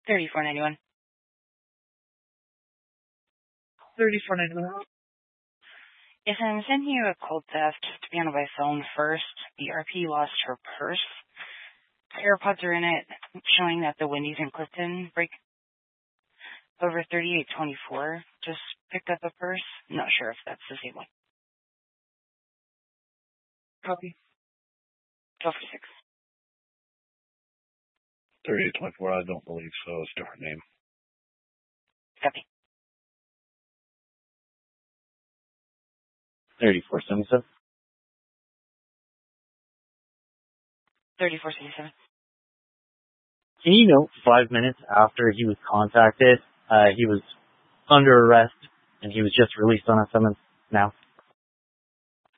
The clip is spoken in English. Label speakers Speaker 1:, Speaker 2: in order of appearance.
Speaker 1: 3491.
Speaker 2: 3491.
Speaker 1: Yes, I'm sending you a cold theft to be on by phone first. The RP lost her purse. AirPods are in it, showing that the Wendy's in Clifton break over 3824 just picked up a purse. Not sure if that's the same one.
Speaker 2: Copy.
Speaker 1: 1246.
Speaker 3: 3824, I don't believe so. It's a different name.
Speaker 1: Copy.
Speaker 4: 3477.
Speaker 1: 3477.
Speaker 4: Can you note 5 minutes after he was contacted, he was under arrest and he was just released on a summons now?